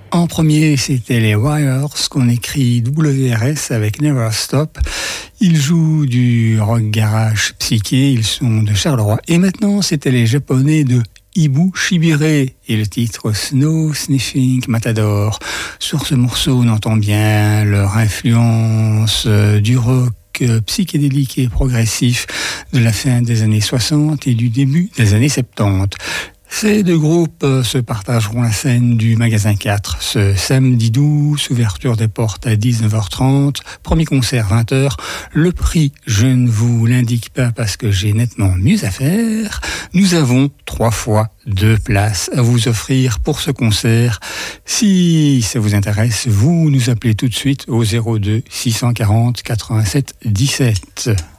En premier, c'était les Wires, qu'on écrit WRS avec Never Stop. Ils jouent du rock garage psyché, ils sont de Charleroi. Et maintenant, c'était les Japonais de Ibu Shibire et le titre Snow Sniffing Matador. Sur ce morceau, on entend bien leur influence du rock psychédélique et progressif de la fin des années 60 et du début des années 70. Ces deux groupes se partageront la scène du Magasin 4 ce samedi 12, ouverture des portes à 19h30, premier concert 20h. Le prix, je ne vous l'indique pas parce que j'ai nettement mieux à faire. Nous avons 3 fois 2 places à vous offrir pour ce concert. Si ça vous intéresse, vous nous appelez tout de suite au 02 640 87 17.